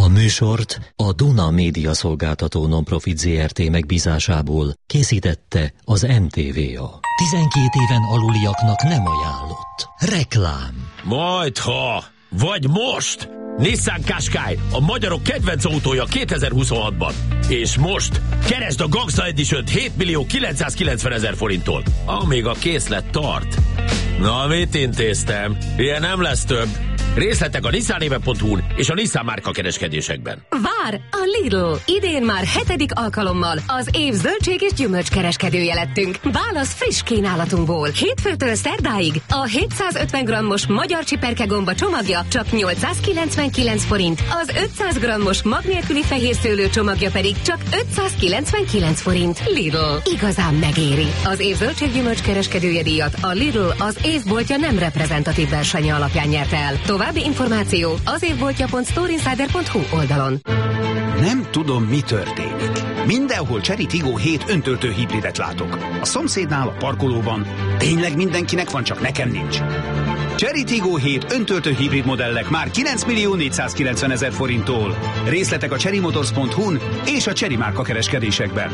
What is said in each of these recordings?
A műsort a Duna Média Szolgáltató Nonprofit Zrt. Megbízásából készítette az NTVA. 12 éven aluliaknak nem ajánlott. Reklám. Majdha, vagy most! Nissan Qashqai, a magyarok kedvenc autója 2026-ban. És most keresd a Gangsta Edition-t 7.990.000 forinttól, amíg a készlet tart. Na, mit intéztem? Ilyen nem lesz több. Részletek a nissanéve.hu-n és a Nissan márka kereskedésekben. Vár! A Lidl! Idén már 7. alkalommal az év zöldség és gyümölcs kereskedője lettünk. Válasz friss kínálatunkból. Hétfőtől szerdáig a 750 g-os magyar csiperkegomba csomagja csak 899 forint, az 500 g-os mag nélküli fehérszőlő csomagja pedig csak 599 forint. Lidl. Igazán megéri. Az év zöldség-gyümölcs kereskedője díjat a Lidl az évboltja nem reprezentatív versenye alapján nyerte el. További információ az évboltja.storeinsider.hu oldalon. Nem tudom, mi történik. Mindenhol Chery Tiggo 7 öntöltő hibridet látok. A szomszédnál, a parkolóban. Tényleg mindenkinek van, csak nekem nincs. Chery Tiggo 7 öntöltő hibrid modellek már 9.490.000 forinttól. Részletek a cherrymotors.hu-n és a Chery márka kereskedésekben.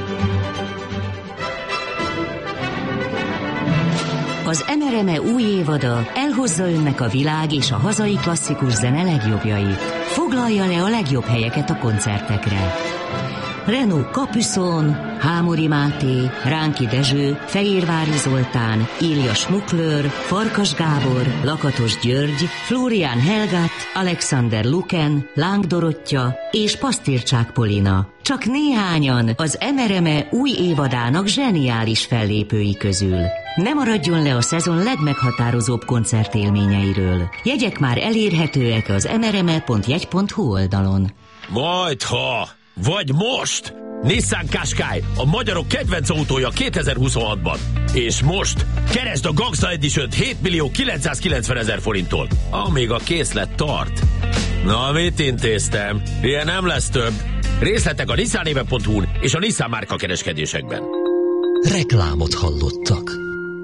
Az MRME új évada elhozza önnek a világ és a hazai klasszikus zene legjobbjait. Foglalja le a legjobb helyeket a koncertekre. Renaud Capuçon, Hámori Máté, Ránki Dezső, Fehérvári Zoltán, Ilja Smuklőr, Farkas Gábor, Lakatos György, Florian Helgát, Alexander Luken, Láng Dorottya és Pasztircsák Polina. Csak néhányan az MRME új évadának zseniális fellépői közül. Ne maradjon le a szezon legmeghatározóbb koncertélményeiről. Jegyek már elérhetőek az mrme.jegy.hu oldalon. Majdha, vagy most! Nissan Qashqai, a magyarok kedvenc autója 2026-ban. És most keresd a Gangsta Edition-t 7.990.000 forinttól, amíg a készlet tart. Na, mit intéztem? Ilyen nem lesz több. Részletek a nissanéve.hu-n és a Nissan márka kereskedésekben. Reklámot hallottak.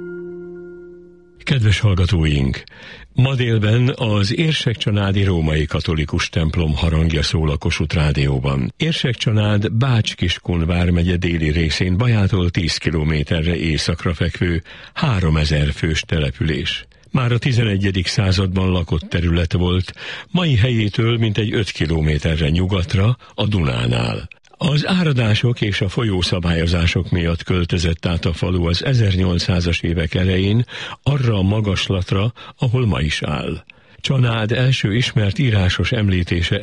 Kedves hallgatóink! Ma délben az Érsekcsanádi római katolikus templom harangja szól a Kossuth Rádióban. Érsekcsanád Bács-Kiskun vármegye déli részén Bajától 10 kilométerre északra fekvő 3000 fős település. Már a 11. században lakott terület volt, mai helyétől mintegy 5 kilométerre nyugatra, a Dunánál. Az áradások és a folyószabályozások miatt költözött át a falu az 1800-as évek elején arra a magaslatra, ahol ma is áll. Csanád első ismert írásos említése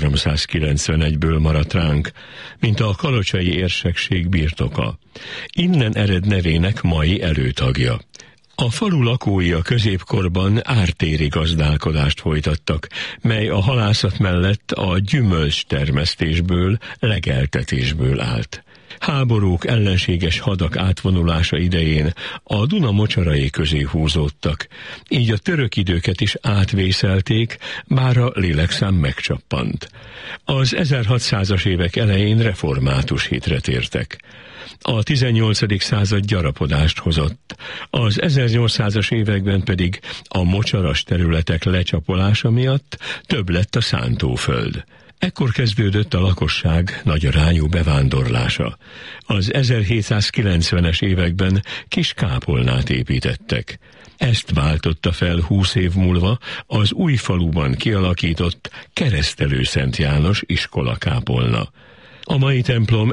1391-ből maradt ránk, mint a kalocsai érsekség birtoka. Innen ered nevének mai előtagja. A falu lakói a középkorban ártéri gazdálkodást folytattak, mely a halászat mellett a gyümölcstermesztésből, legeltetésből állt. Háborúk, ellenséges hadak átvonulása idején a Duna mocsarai közé húzódtak, így a török időket is átvészelték, bár a lélekszám megcsappant. Az 1600-as évek elején református hitre tértek. A 18. század gyarapodást hozott, az 1800-as években pedig a mocsaras területek lecsapolása miatt több lett a szántóföld. Ekkor kezdődött a lakosság nagyarányú bevándorlása. Az 1790-es években kis kápolnát építettek. Ezt váltotta fel 20 év múlva az új faluban kialakított Keresztelő Szent János iskolakápolna. A mai templom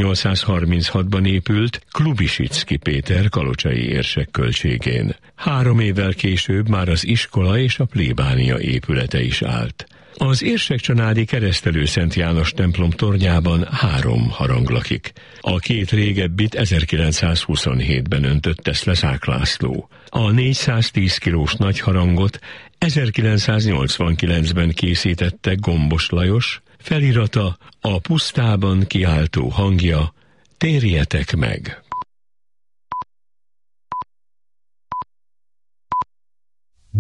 1836-ban épült Klubisicki Péter kalocsai érsek költségén. 3 évvel később már az iskola és a plébánia épülete is állt. Az Érsekcsanádi Keresztelő Szent János templom tornyában 3 harang lakik. A 2 régebbit 1927-ben öntött Teszleszák László. A 410 kilós nagy harangot 1989-ben készítette Gombos Lajos, felirata a pusztában kiáltó hangja, térjetek meg!